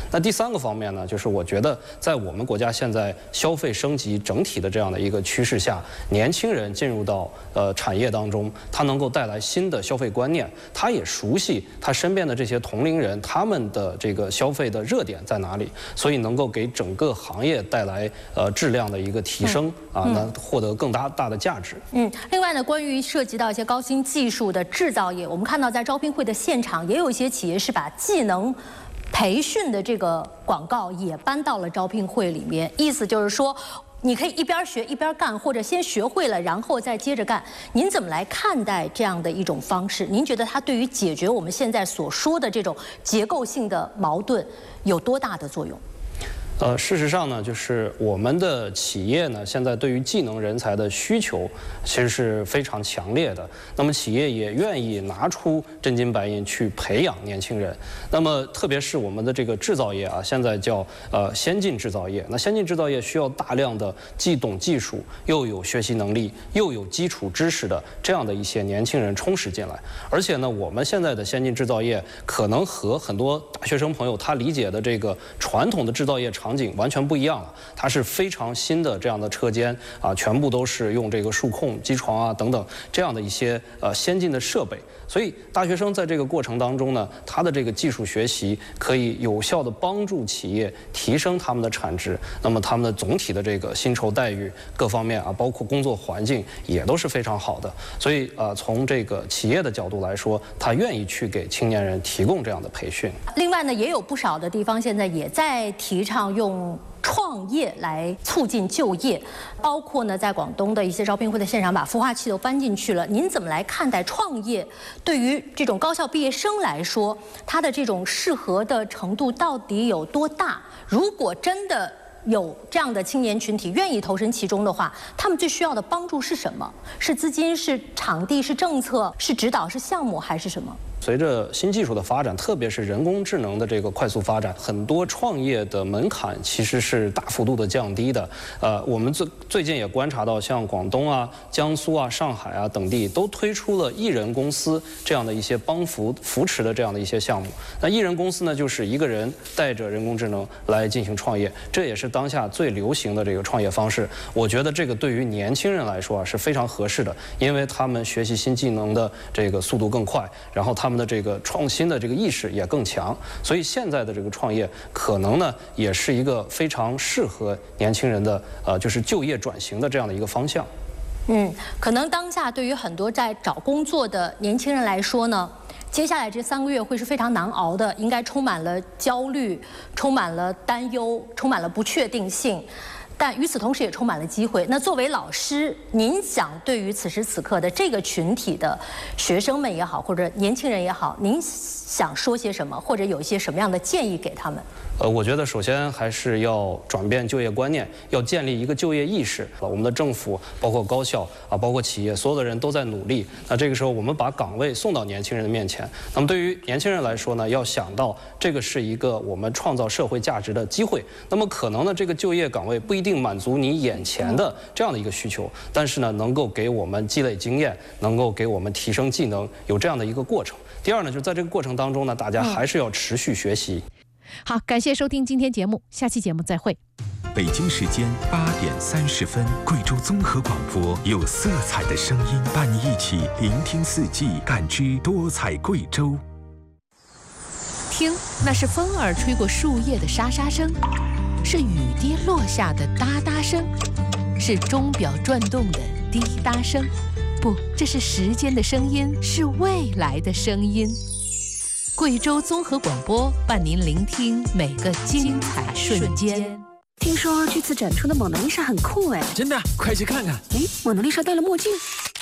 那第3个方面呢，就是我觉得在我们国家现在消费升级整体的这样的一个趋势下，年轻人进入到产业当中，他能够带来新的消费观念，他也熟悉他身边的这些同龄人，他们的这个消费的热点在哪里，所以能够给整个行业带来质量的一个提升那获得更大的价值。 另外呢，关于涉及到一些高新技术的制造业，我们看到在招聘会的现场，也有一些企业是把技能培训的这个广告也搬到了招聘会里面，意思就是说，你可以一边学一边干，或者先学会了，然后再接着干。您怎么来看待这样的一种方式？您觉得它对于解决我们现在所说的这种结构性的矛盾有多大的作用？ 事实上呢，就是我们的企业呢，现在对于技能人才的需求其实是非常强烈的。那么企业也愿意拿出真金白银去培养年轻人。那么特别是我们的这个制造业现在叫先进制造业。那先进制造业需要大量的既懂技术，又有学习能力，又有基础知识的这样的一些年轻人充实进来。而且呢，我们现在的先进制造业可能和很多大学生朋友他理解的这个传统的制造业场景完全不一样了，它是非常新的这样的车间全部都是用这个数控机床等等这样的一些先进的设备，所以大学生在这个过程当中呢，他的这个技术学习可以有效的帮助企业提升他们的产值，那么他们的总体的这个薪酬待遇各方面包括工作环境也都是非常好的，所以从这个企业的角度来说，他愿意去给青年人提供这样的培训。 另外呢，也有不少的地方现在也在提倡用创业来促进就业，包括呢，在广东的一些招聘会的现场把孵化器都搬进去了。您怎么来看待创业对于这种高校毕业生来说，它的这种适合的程度到底有多大？如果真的有这样的青年群体愿意投身其中的话，他们最需要的帮助是什么？是资金，是场地，是政策，是指导，是项目，还是什么？ 随着新技术的发展，特别是人工智能的这个快速发展，很多创业的门槛其实是大幅度的降低的。我们最近也观察到，像广东江苏上海等地都推出了艺人公司这样的一些帮扶持的这样的一些项目。那艺人公司呢，就是一个人带着人工智能来进行创业，这也是当下最流行的这个创业方式。我觉得这个对于年轻人来说是非常合适的，因为他们学习新技能的这个速度更快，然后他们的这个创新的这个意识也更强，所以现在的这个创业可能呢也是一个非常适合年轻人的就是就业转型的这样的一个方向。 可能当下对于很多在找工作的年轻人来说呢，接下来这3个月会是非常难熬的，应该充满了焦虑，充满了担忧，充满了不确定性。但与此同时也充满了机会。那作为老师，您想对于此时此刻的这个群体的学生们也好，或者年轻人也好，您想说些什么，或者有一些什么样的建议给他们？ 我觉得首先还是要转变就业观念，要建立一个就业意识。我们的政府、包括高校包括企业，所有的人都在努力。那这个时候，我们把岗位送到年轻人的面前。那么对于年轻人来说呢，要想到这个是一个我们创造社会价值的机会。那么可能呢，这个就业岗位不一定满足你眼前的这样的一个需求，但是呢，能够给我们积累经验，能够给我们提升技能，有这样的一个过程。第二呢，就在这个过程当中呢，大家还是要持续学习。 好，感谢收听今天节目，下期节目再会。 北京时间8点30分，贵州综合广播有色彩的声音，伴你一起聆听四季，感知多彩贵州。 听，那是风儿吹过树叶的沙沙声，是雨滴落下的哒哒声，是钟表转动的滴答声。不，这是时间的声音，是未来的声音。贵州综合广播伴您聆听每个精彩瞬间。 听说这次展出的蒙娜丽莎很酷哎！ 真的，快去看看！ 哎，蒙娜丽莎戴了墨镜。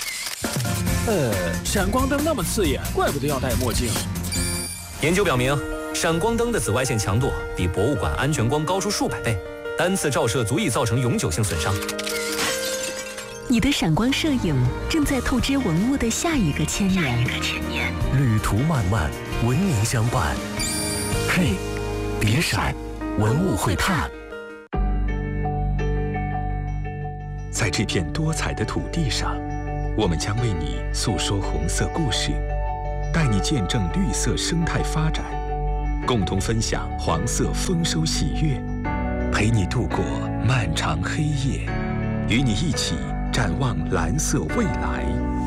闪光灯那么刺眼，怪不得要戴墨镜。 研究表明，闪光灯的紫外线强度比博物馆安全光高出数百倍，单次照射足以造成永久性损伤。 你的闪光摄影正在透支文物的下一个千年。 旅途漫漫，文明相伴。嘿，别闪，文物会探。 在这片多彩的土地上，我们将为你诉说红色故事，带你见证绿色生态发展， 共同分享黄色丰收喜悦，陪你度过漫长黑夜，与你一起展望蓝色未来。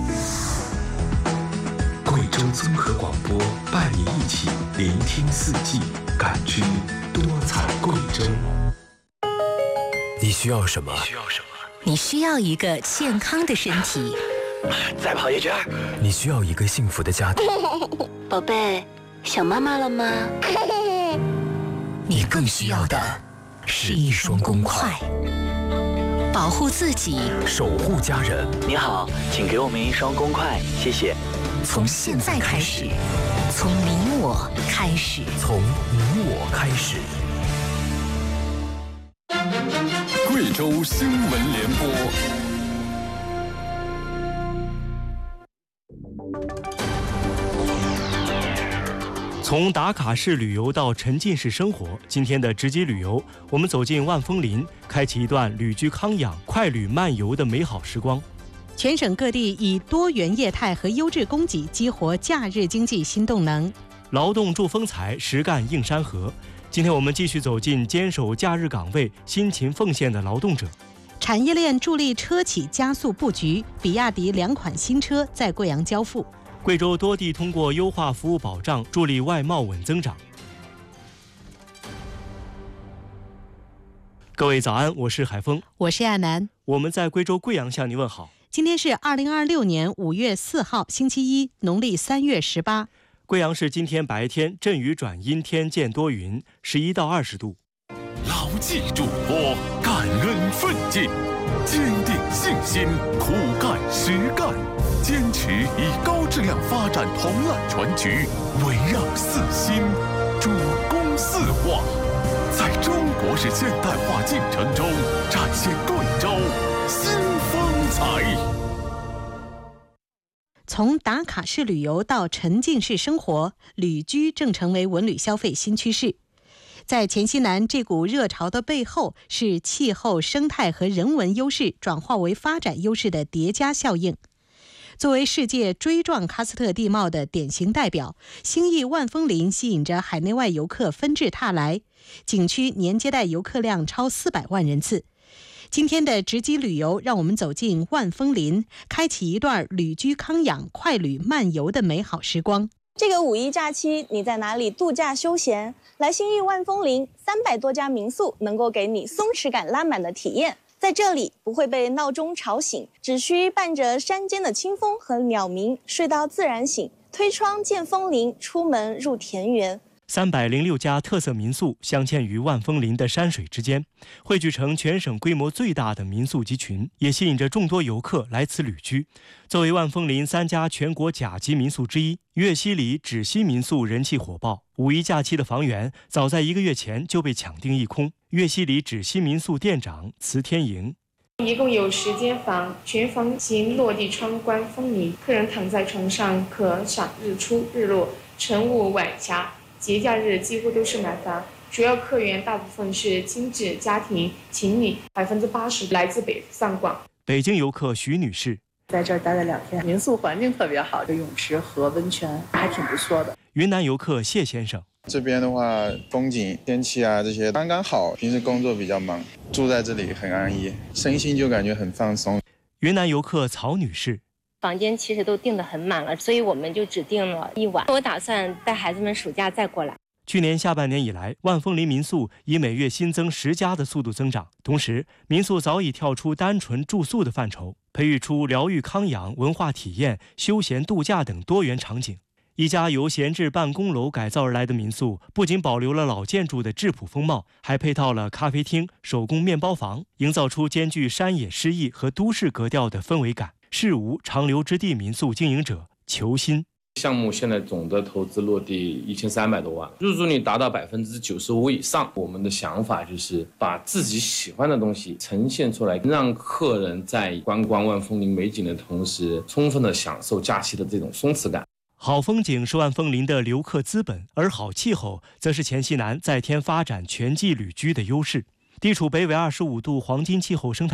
贵州综合广播伴你一起聆听四季，感知多彩贵州。 你需要什么？ 你需要一个健康的身体。 再跑一圈。你需要一个幸福的家庭。 宝贝，想妈妈了吗？ 你更需要的是一双公筷， 保护自己， 守护家人。 你好，请给我们一双公筷，谢谢。 从现在开始，从你我开始， 从你我开始。 贵州新闻联播。 从打卡式旅游到沉浸式生活，今天的直击旅游，我们走进万丰林，开启一段旅居康养、快旅漫游的美好时光。 全省各地以多元业态和优质供给激活假日经济新动能。 劳动助风采，实干映山河。今天我们继续走进坚守假日岗位、辛勤奉献的劳动者。 产业链助力车企加速布局，比亚迪2款新车在贵阳交付。 贵州多地通过优化服务保障，助力外贸稳增长。各位早安，我是海峰， 我是亚楠， 我们在贵州贵阳向您问好。 今天是2026年5月4号，星期一，农历3月18。 贵阳市今天白天阵雨转阴天，见多云，11到20度。 牢记嘱托，感恩奋进，坚定信心，苦干实干，坚持以高质量发展统揽全局，围绕四新，主攻四化，在中国式现代化进程中展现贵州新风采。 从打卡式旅游到沉浸式生活，旅居正成为文旅消费新趋势。在黔西南这股热潮的背后，是气候、生态和人文优势转化为发展优势的叠加效应。作为世界锥状喀斯特地貌的典型代表，兴义万丰林吸引着海内外游客纷至沓来，景区年接待游客量超400万人次。今天的直击旅游，让我们走进万丰林，开启一段旅居康养、快旅漫游的美好时光。 这个五一假期，你在哪里度假休闲？来兴义万丰林，300多家民宿能够给你松弛感拉满的体验。在这里不会被闹钟吵醒，只需伴着山间的清风和鸟鸣，睡到自然醒。推窗见枫林，出门入田园。 306家特色民宿镶嵌于万丰林的山水之间，汇聚成全省规模最大的民宿集群，也吸引着众多游客来此旅居。作为万丰林3家全国甲级民宿之一，岳西里枳溪民宿人气火爆。五一假期的房源早在1个月前就被抢订一空。岳西里枳溪民宿店长慈天莹： 一共有10间房，全房型落地窗观风林，客人躺在床上可赏日出日落、晨雾晚霞。节假日几乎都是满房，主要客源大部分是亲子家庭、情侣，80%来自北上广。 北京游客徐女士： 在这儿待了2天，民宿环境特别好，这泳池和温泉还挺不错的。 云南游客谢先生： 这边的话，风景、天气啊这些刚刚好，平时工作比较忙，住在这里很安逸，身心就感觉很放松。 云南游客曹女士： 房间其实都订得很满了，所以我们就只订了1晚。我打算带孩子们暑假再过来。 去年下半年以来，万丰林民宿以每月新增10家的速度增长，同时民宿早已跳出单纯住宿的范畴，培育出疗愈康养、文化体验、休闲度假等多元场景。一家由闲置办公楼改造而来的民宿，不仅保留了老建筑的质朴风貌，还配套了咖啡厅、手工面包房，营造出兼具山野诗意和都市格调的氛围感。世无长留之地民宿经营者裘鑫： 项目现在总的投资落地1300多万，入住率达到95%以上。我们的想法就是把自己喜欢的东西呈现出来，让客人在观光万丰林美景的同时，充分的享受假期的这种松弛感。 好风景是万丰林的留客资本，而好气候则是黔西南在天发展全季旅居的优势。地处北纬25度黄金气候生态带，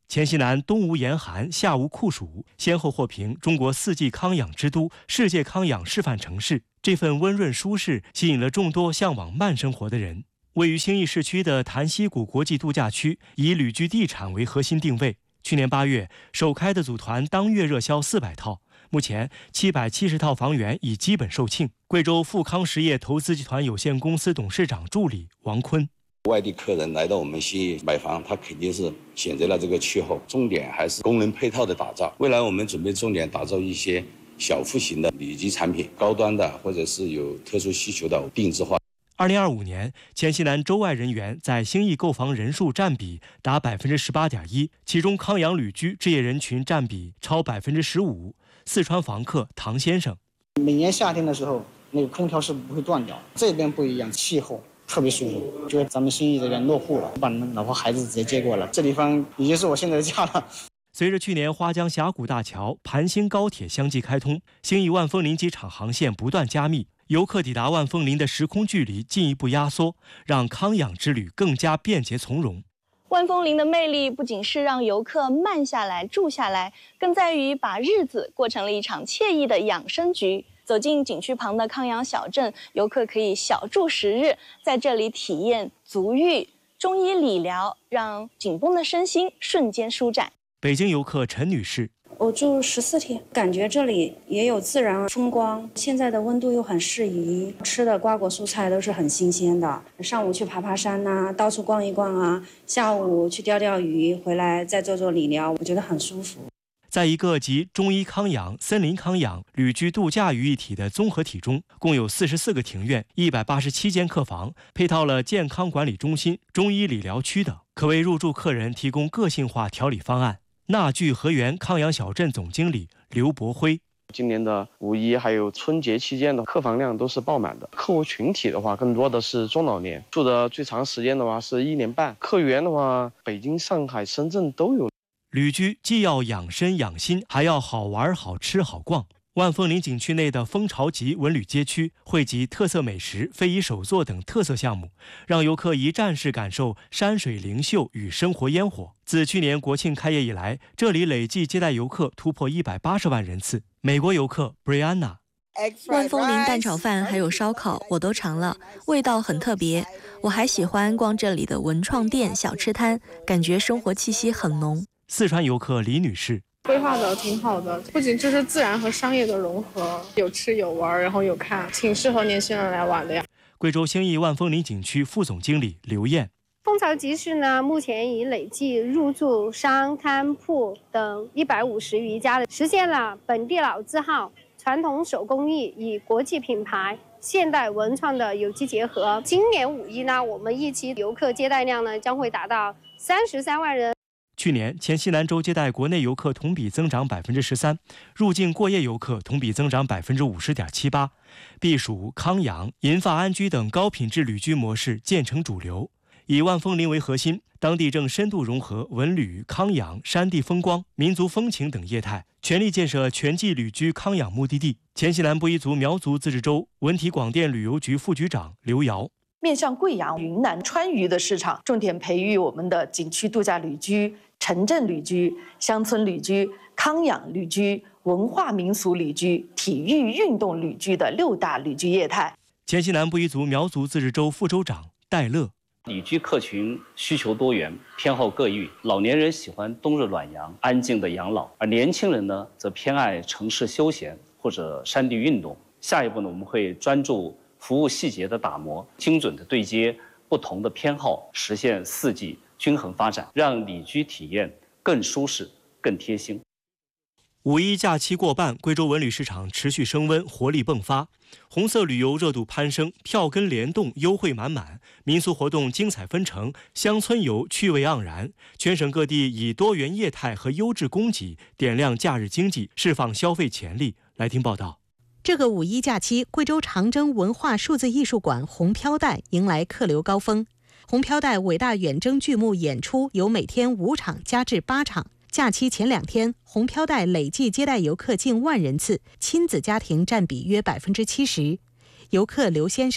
黔西南冬无严寒，夏无酷暑，先后获评中国4季康养之都、世界康养示范城市。这份温润舒适吸引了众多向往慢生活的人。位于兴义市区的潭溪谷国际度假区以旅居地产为核心定位。去年8月首开的组团当月热销400套，目前770套房源已基本售罄。贵州富康实业投资集团有限公司董事长助理王坤。 外地客人来到我们兴义买房，他肯定是选择了这个气候，重点还是功能配套的打造。未来我们准备重点打造一些小户型的旅居产品，高端的或者是有特殊需求的定制化。 2025年，黔西南州外人员在兴义购房人数占比达 18.1%， 其中康养旅居置业人群占比超 15%。四川房客唐先生， 每年夏天的时候，那个空调是不会断掉，这边不一样，气候特别舒服。觉得咱们兴义这边落户了，把老婆孩子直接接过来，这地方已经是我现在的家了。 随着去年花江峡谷大桥、盘兴高铁相继开通，兴义万丰林机场航线不断加密，游客抵达万丰林的时空距离进一步压缩，让康养之旅更加便捷从容。 万丰林的魅力不仅是让游客慢下来、住下来，更在于把日子过成了一场惬意的养生局。走进景区旁的康养小镇，游客可以小住10日，在这里体验足浴、中医理疗，让紧绷的身心瞬间舒展。 北京游客陈女士， 我住14天，感觉这里也有自然风光，现在的温度又很适宜，吃的瓜果蔬菜都是很新鲜的。上午去爬爬山啊，到处逛一逛啊，下午去钓钓鱼，回来再做做理疗，我觉得很舒服。 在一个集中医康养、森林康养、旅居度假于一体的综合体中，共有44个庭院、187间客房，配套了健康管理中心、中医理疗区等，可为入住客人提供个性化调理方案。纳聚河源康养小镇总经理刘博辉， 今年的五一还有春节期间的客房量都是爆满的，客户群体的话更多的是中老年，住的最长时间的话是1年半，客源的话北京、上海、深圳都有。 旅居既要养身养心，还要好玩、好吃、好逛。万丰林景区内的蜂巢集文旅街区汇集特色美食、非遗手作等特色项目，让游客一站式感受山水灵秀与生活烟火。自去年国庆开业以来，这里累计接待游客突破180万人次。美国游客 Brianna， 万丰林蛋炒饭还有烧烤我都尝了，味道很特别。我还喜欢逛这里的文创店、小吃摊，感觉生活气息很浓。 四川游客李女士， 规划的挺好的，不仅就是自然和商业的融合，有吃有玩，然后有看，挺适合年轻人来玩的呀。 贵州兴义万丰林景区副总经理刘艳， 蜂巢集市呢，目前已累计入驻商摊铺等150余家，实现了本地老字号、传统手工艺与国际品牌、现代文创的有机结合。今年五一呢，我们一期游客接待量呢将会达到33万人。 去年，黔西南州接待国内游客同比增长13%，入境过夜游客同比增长50.78%。避暑、康养、银发安居等高品质旅居模式渐成主流。以万丰林为核心，当地正深度融合文旅、康养、山地风光、民族风情等业态，全力建设全季旅居康养目的地。黔西南布依族苗族自治州文体广电旅游局副局长刘瑶。 面向贵阳、云南、川渝的市场，重点培育我们的景区度假旅居、城镇旅居、乡村旅居、康养旅居、文化民俗旅居、体育运动旅居的6大旅居业态。 黔西南布依族苗族自治州副州长戴乐， 旅居客群需求多元，偏好各异。老年人喜欢冬日暖阳、安静的养老，而年轻人呢，则偏爱城市休闲或者山地运动。下一步呢，我们会专注服务细节的打磨，精准的对接不同的偏好，实现4季均衡发展，让旅居体验更舒适、更贴心。 五一假期过半，贵州文旅市场持续升温，活力迸发，红色旅游热度攀升，票根联动，优惠满满，民俗活动精彩纷呈，乡村游趣味盎然。全省各地以多元业态和优质供给点亮假日经济，释放消费潜力。来听报道。 这个五一假期，贵州长征文化数字艺术馆红飘带迎来客流高峰。红飘带伟大远征剧目演出由每天5场加至8场。假期前2天，红飘带累计接待游客近1万人次，亲子家庭占比约70%。游客刘先生，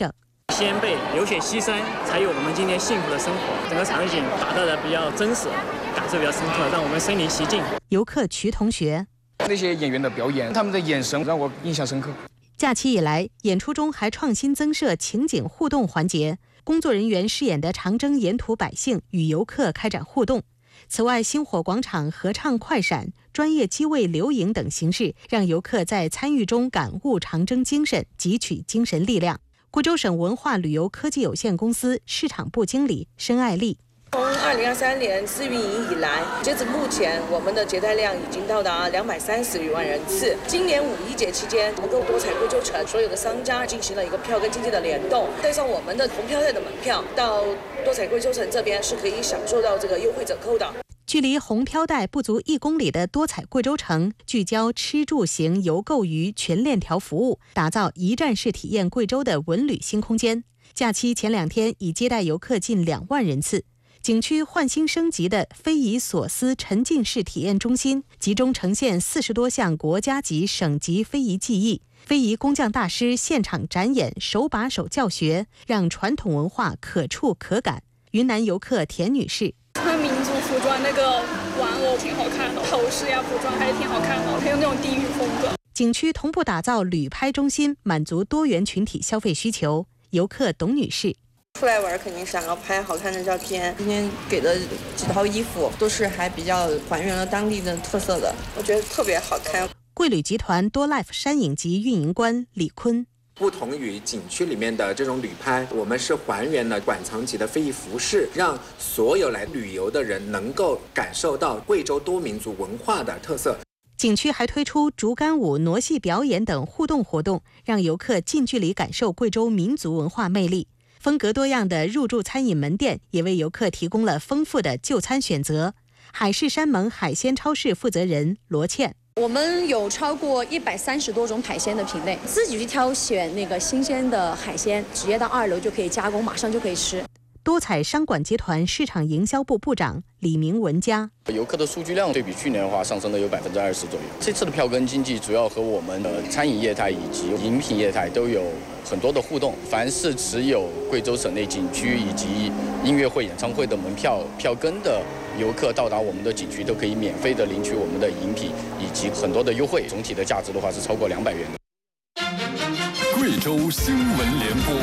先辈流血牺牲，才有我们今天幸福的生活。整个场景打造的比较真实，感受比较深刻，让我们身临其境。 游客瞿同学， 那些演员的表演，他们的眼神让我印象深刻。 假期以来，演出中还创新增设情景互动环节，工作人员饰演的长征沿途百姓与游客开展互动。此外，星火广场合唱快闪、专业机位留影等形式，让游客在参与中感悟长征精神，汲取精神力量。贵州省文化旅游科技有限公司市场部经理申爱丽。 从2023年试运营以来，截至目前，我们的接待量已经到达230余万人次。今年五一节期间，我们跟多彩贵州城所有的商家进行了一个票根经济的联动，带上我们的红票贷的门票，到多彩贵州城这边是可以享受到这个优惠折扣的。 距离红飘带不足1公里的多彩贵州城，聚焦吃住行游购娱全链条服务，打造一站式体验贵州的文旅新空间。假期前2天已接待游客近2万人次。景区焕新升级的非遗所思沉浸式体验中心，集中呈现40多项国家级、省级非遗技艺，非遗工匠大师现场展演，手把手教学，让传统文化可触可感。云南游客田女士， 穿民族服装那个玩偶挺好看的，头饰呀、服装还是挺好看的，很有那种地域风格。 景区同步打造旅拍中心，满足多元群体消费需求。游客董女士， 出来玩肯定想要拍好看的照片，今天给的几套衣服都是还比较还原了当地的特色的，我觉得特别好看。 贵旅集团多 Life 山影集运营官李坤， 不同于景区里面的这种旅拍，我们是还原了馆藏级的非遗服饰，让所有来旅游的人能够感受到贵州多民族文化的特色。 景区还推出竹竿舞、傩戏表演等互动活动，让游客近距离感受贵州民族文化魅力。风格多样的入驻餐饮门店也为游客提供了丰富的就餐选择。海誓山盟海鲜超市负责人罗倩， 我们有超过130多种海鲜的品类，自己去挑选那个新鲜的海鲜，直接到2楼就可以加工，马上就可以吃。 多彩商管集团市场营销部部长李明文佳， 游客的数据量对比去年的话上升了有20%左右。这次的票根经济主要和我们的餐饮业态以及饮品业态都有很多的互动。凡是持有贵州省内景区以及音乐会、演唱会的门票票根的游客到达我们的景区，都可以免费的领取我们的饮品以及很多的优惠。总体的价值的话是超过200元的。 贵州新闻联播。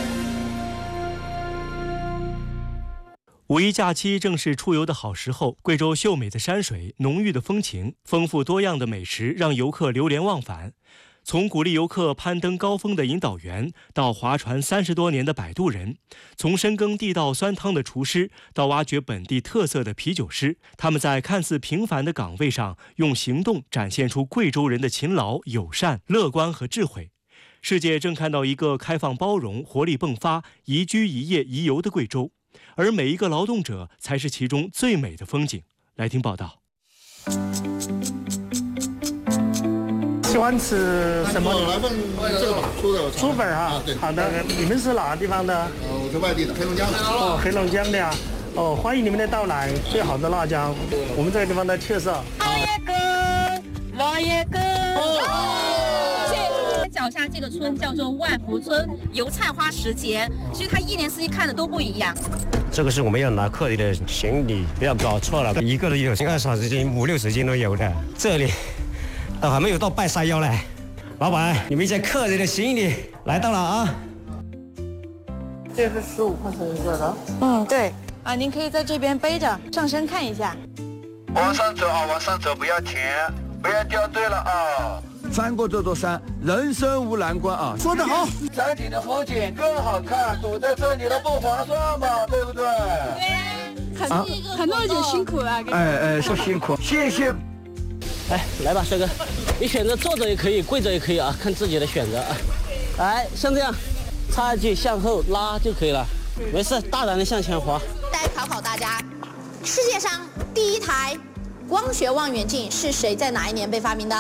五一假期正是出游的好时候，贵州秀美的山水、浓郁的风情、丰富多样的美食，让游客流连忘返。从鼓励游客攀登高峰的引导员，到划船30多年的摆渡人，从深耕地道酸汤的厨师，到挖掘本地特色的啤酒师，他们在看似平凡的岗位上，用行动展现出贵州人的勤劳、友善、乐观和智慧。世界正看到一个开放包容、活力迸发、宜居宜业宜游的贵州。而每一个劳动者才是其中最美的风景。来听报道。 喜欢吃什么？ 来份这个吧， 猪粉啊。好的，你们是哪个地方的？ 我是外地的，黑龙江的。 哦，黑龙江的呀。哦，欢迎你们的到来，最好的辣椒，我们这个地方的特色。 王爷哥。脚下这个村叫做万福村，油菜花时节，所以它一年四季看的都不一样。 这个是我们要拿客人的行李，不要搞错了，一个都有20-30斤、50-60斤都有的。这里还没有到半山腰嘞。老板，你们一些客人的行李来到了啊。 这是15块钱一个的。 对啊，您可以在这边背着上身看一下。 往上走啊，往上走，不要停，不要掉队了啊。翻过这座山，人生无难关啊！说得好，山顶的风景更好看，堵在这里了不划算嘛，对不对？ 对，很多人就辛苦了。 说辛苦，谢谢。 来吧，帅哥，你选择坐着也可以，跪着也可以啊，看自己的选择啊。来，像这样，插下去向后拉就可以了，没事，大胆的向前滑。 再考考大家，世界上第一台光学望远镜是谁在哪一年被发明的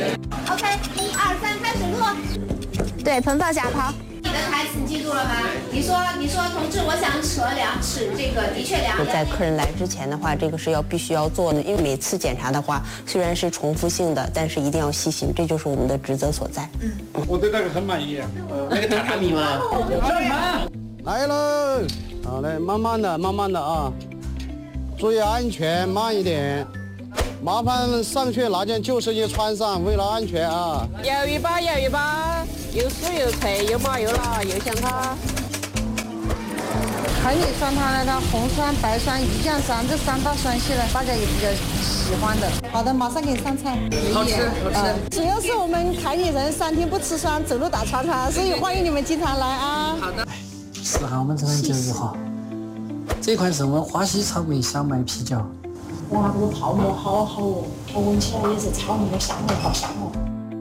？OK， 1、2、3，开始录。对，喷发下抛。你的台词记住了吗？ 你说，同志，我想扯2尺，这个的确2。 在客人来之前的话，这个是必须要做的，因为每次检查的话，虽然是重复性的，但是一定要细心，这就是我们的职责所在。 我对那个很满意。那个榻榻米吗？ 来喽，好嘞，慢慢的啊，注意安全，慢一点。麻烦上去拿件旧湿衣穿上，为了安全啊。 摇一把，又酥又脆，又麻又辣，又香它。 海里酸汤呢，它红酸、白酸、鱼酱酸这3大酸系呢，大家也比较喜欢的。好的，马上给你上菜。 好吃。 主要是我们凯里人3天不吃酸，走路打穿肠，所以欢迎你们经常来啊。 好的。4号焖城9日号，这款是我们花溪草莓小麦啤酒。 哇，这个泡沫好好哦，我闻起来也是草莓的香味，好香哦。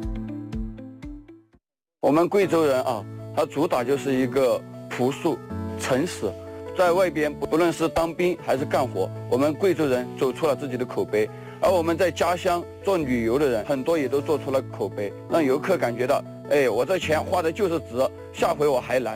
我们贵州人啊，他主打就是一个朴素、诚实。在外边，不论是当兵还是干活，我们贵州人走出了自己的口碑。而我们在家乡做旅游的人，很多也都做出了口碑，让游客感觉到，哎，我这钱花的就是值，下回我还来。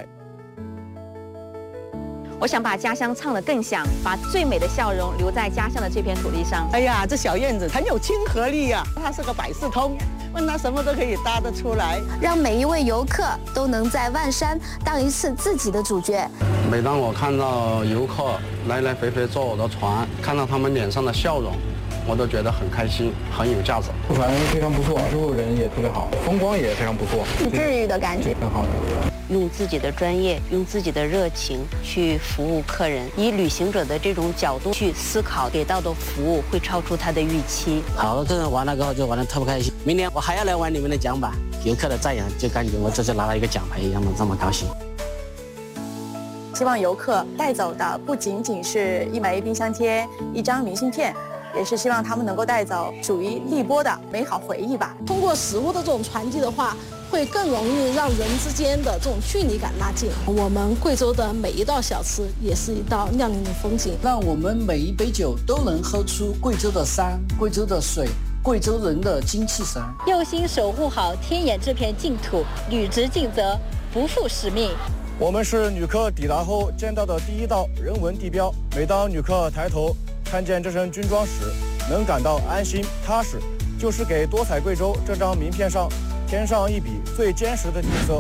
我想把家乡唱得更响，把最美的笑容留在家乡的这片土地上。 哎呀，这小院子很有亲和力呀，它是个百事通，问他什么都可以答得出来， 让每一位游客都能在万山当一次自己的主角。 每当我看到游客来来回回坐我的船，看到他们脸上的笑容，我都觉得很开心，很有价值。 船非常不错，之后人也特别好，风光也非常不错， 治愈的感觉， 很好的。 用自己的专业，用自己的热情去服务客人，以旅行者的这种角度去思考，给到的服务会超出他的预期。 好，这人玩了过后就玩得特别开心。明年我还要来玩你们的桨板，游客的赞扬，就感觉我这就拿了一个奖牌一样的这么高兴。 希望游客带走的不仅仅是1枚冰箱贴、1张明信片，也是希望他们能够带走属于荔波的美好回忆吧。 通过食物的这种传递的话，会更容易让人之间的这种距离感拉近。我们贵州的每一道小吃也是一道亮丽的风景， 让我们每一杯酒都能喝出贵州的山、贵州的水、贵州人的精气神。 用心守护好天眼这片净土，履职尽责，不负使命。 我们是旅客抵达后见到的第一道人文地标。每当旅客抬头看见这身军装时，能感到安心踏实，就是给多彩贵州这张名片上添上一笔最坚实的底色。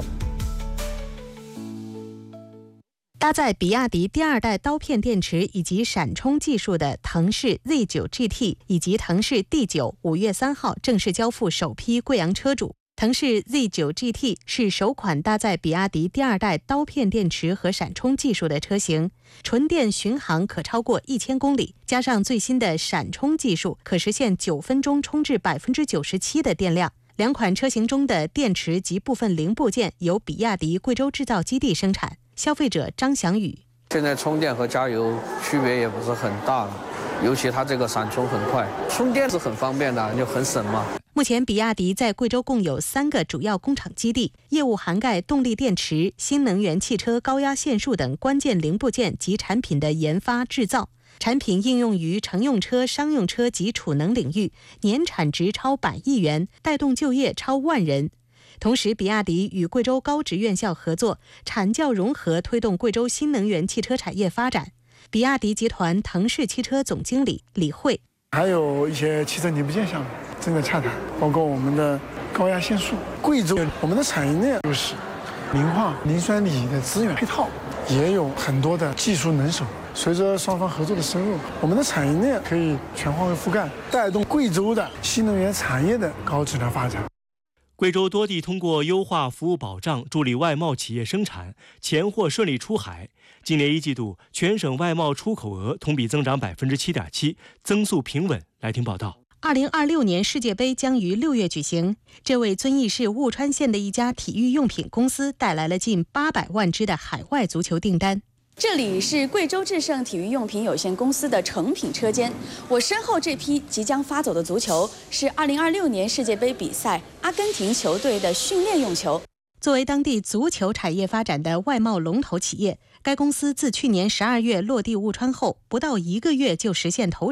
搭载比亚迪第2代刀片电池以及闪充技术的腾势 Z9 GT 以及腾势 D9 5月3号正式交付首批贵阳车主。腾势 Z9 GT 是首款搭载比亚迪第2代刀片电池和闪充技术的车型，纯电巡航可超过1000公里，加上最新的闪充技术，可实现9分钟充至97%的电量。2款车型中的电池及部分零部件由比亚迪贵州制造基地生产。消费者张翔宇： 现在充电和加油区别也不是很大了，尤其它这个闪充很快，充电是很方便的，就很省嘛。 目前，比亚迪在贵州共有3个主要工厂基地，业务涵盖动力电池、新能源汽车高压线束等关键零部件及产品的研发制造。产品应用于乘用车、商用车及储能领域，年产值超100亿元，带动就业超10000人。同时，比亚迪与贵州高职院校合作，产教融合，推动贵州新能源汽车产业发展。比亚迪集团腾势汽车总经理李慧： 还有一些汽车零部件项目正在洽谈，包括我们的高压线束。贵州我们的产业链就是磷化、磷酸锂的资源配套，也有很多的技术能手。随着双方合作的深入，我们的产业链可以全方位覆盖，带动贵州的新能源产业的高质量发展。 贵州多地通过优化服务保障，助力外贸企业生产，钱货顺利出海。今年1季度，全省外贸出口额同比增长7.7%，增速平稳。来听报道。 2026年世界杯将于6月举行，这为遵义市务川县的一家体育用品公司带来了近800万只的海外足球订单。 这里是贵州智胜体育用品有限公司的成品车间，我身后这批即将发走的足球是2026年世界杯比赛阿根廷球队的训练用球。 作为当地足球产业发展的外贸龙头企业，该公司自去年12月落地务川后，不到1个月就实现投产。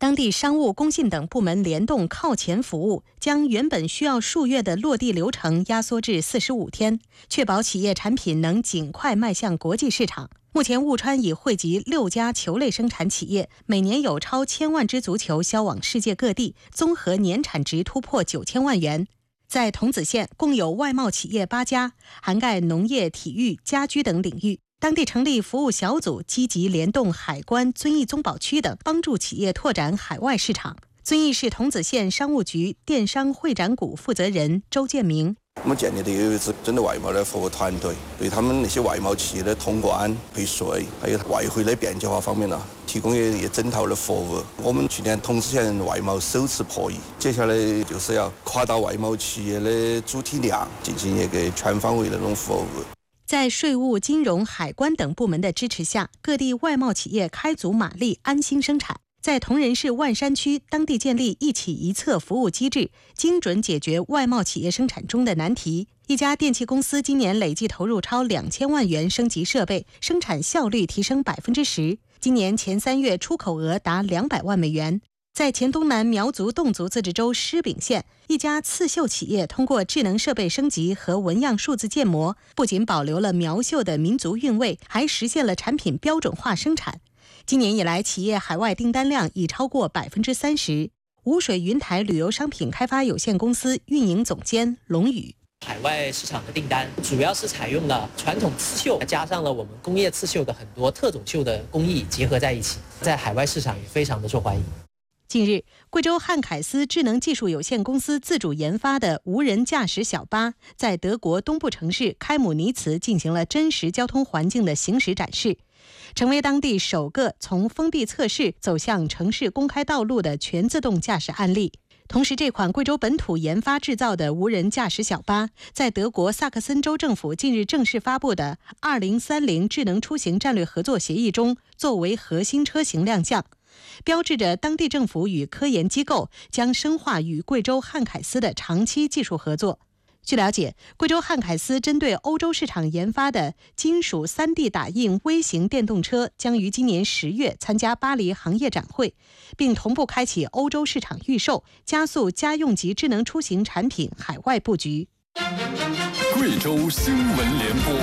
当地商务、工信等部门联动靠前服务，将原本需要数月的落地流程压缩至45天，确保企业产品能尽快迈向国际市场。目前，雾川已汇集6家球类生产企业，每年有超1000万只足球销往世界各地，综合年产值突破9000万元。在桐梓县，共有外贸企业8家，涵盖农业、体育、家居等领域。当地成立服务小组，积极联动海关、遵义、宗保区等，帮助企业拓展海外市场。遵义市桐梓县商务局电商会展股负责人周建明： 我们建立的有一支针对外贸的服务团队，对他们那些外贸企业的通关、退税，还有外汇的便捷化方面呢，提供一整套的服务。我们去年桐梓县外贸首次破亿，接下来就是要夸大外贸企业的主体量，进行一个全方位的那种服务。 在税务、金融、海关等部门的支持下，各地外贸企业开足马力，安心生产。在铜仁市万山区，当地建立一企一策服务机制，精准解决外贸企业生产中的难题。一家电器公司今年累计投入超2000万元升级设备，生产效率提升10%。今年前3月出口额达200万美元。在黔东南苗族侗族自治州狮柄县，一家刺绣企业通过智能设备升级和纹样数字建模，不仅保留了苗绣的民族韵味，还实现了产品标准化生产。今年以来，企业海外订单量已超过30%。吴水云台旅游商品开发有限公司运营总监龙宇： 海外市场的订单主要是采用了传统刺绣，加上了我们工业刺绣的很多特种绣的工艺结合在一起，在海外市场也非常的受欢迎。 近日，贵州汉凯斯智能技术有限公司自主研发的无人驾驶小巴，在德国东部城市开姆尼茨进行了真实交通环境的行驶展示，成为当地首个从封闭测试走向城市公开道路的全自动驾驶案例。同时，这款贵州本土研发制造的无人驾驶小巴，在德国萨克森州政府近日正式发布的2030智能出行战略合作协议中作为核心车型亮相，标志着当地政府与科研机构将深化与贵州汉凯斯的长期技术合作。据了解，贵州汉凯斯针对欧洲市场研发的金属 3D 打印微型电动车将于今年10月参加巴黎行业展会，并同步开启欧洲市场预售，加速家用级智能出行产品海外布局。 贵州新闻联播。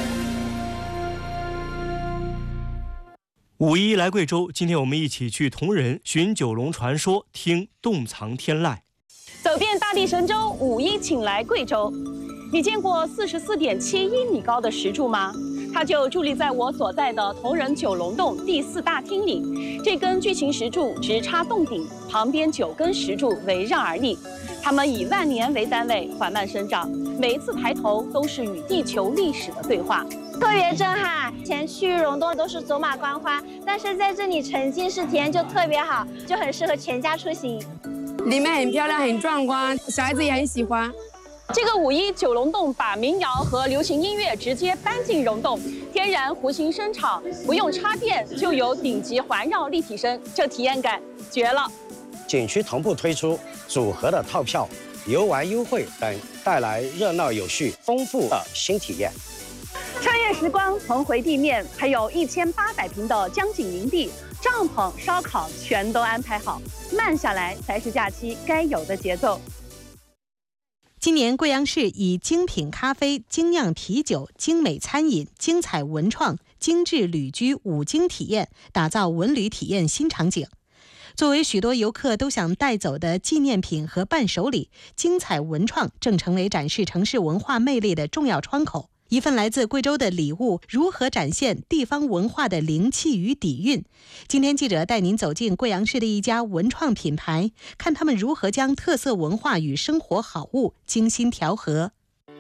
5·1来贵州，今天我们一起去铜仁寻九龙传说，听洞藏天籁。 走遍大地神州，5·1请来贵州。你见过44.71米高的石柱吗？它就伫立在我所在的铜仁九龙洞第4大厅里。这根巨型石柱直插洞顶，旁边9根石柱围绕而立。它们以万年为单位缓慢生长，每一次抬头都是与地球历史的对话。 特别震撼，以前去溶洞都是走马观花，但是在这里沉浸式体验就特别好，就很适合全家出行。 里面很漂亮，很壮观，小孩子也很喜欢。 这个5·1九龙洞把民谣和流行音乐直接搬进溶洞，天然弧形声场，不用插电就有顶级环绕立体声，这体验感绝了。 景区同步推出组合的套票、游玩优惠等，带来热闹有序、丰富的新体验。 穿越时光，重回地面，还有1800平的江景营地，帐篷、烧烤全都安排好，慢下来才是假期该有的节奏。 今年贵阳市以精品咖啡、精酿啤酒、精美餐饮、精彩文创、精致旅居5精体验，打造文旅体验新场景。作为许多游客都想带走的纪念品和伴手礼，精彩文创正成为展示城市文化魅力的重要窗口。一份来自贵州的礼物，如何展现地方文化的灵气与底蕴？今天记者带您走进贵阳市的一家文创品牌，看他们如何将特色文化与生活好物精心调和。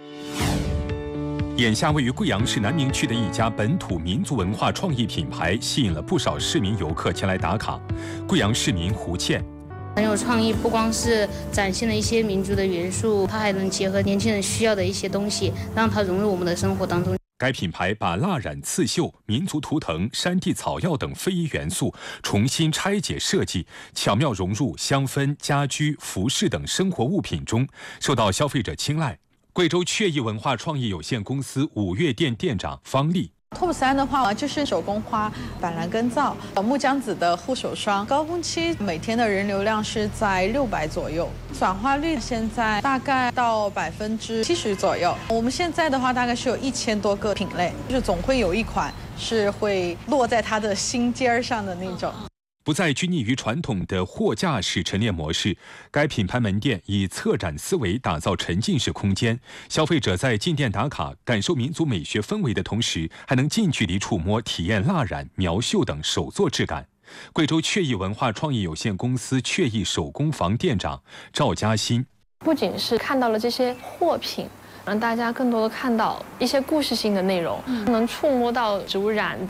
眼下位于贵阳市南宁区的一家本土民族文化创意品牌，吸引了不少市民游客前来打卡。贵阳市民胡倩。 很有创意，不光是展现了一些民族的元素，它还能结合年轻人需要的一些东西，让它融入我们的生活当中。 该品牌把蜡染、刺绣、民族图腾、山地草药等非遗元素重新拆解设计，巧妙融入香氛、家居、服饰等生活物品中，受到消费者青睐。贵州雀艺文化创意有限公司5月店店长方丽。 Top 3的话就是手工花、板蓝根皂、木姜子的护手霜。高峰期每天的人流量是在600左右，转化率现在大概到70%左右。我们现在的话大概是有1000多个品类，就是总会有一款是会落在它的心尖上的那种。 不再拘泥于传统的货架式陈列模式，该品牌门店以策展思维打造沉浸式空间，消费者在进店打卡、感受民族美学氛围的同时，还能近距离触摸、体验蜡染、苗绣等手作质感。贵州雀艺文化创意有限公司雀艺手工坊店长赵嘉欣， 不仅是看到了这些货品，让大家更多的看到一些故事性的内容，能触摸到植物染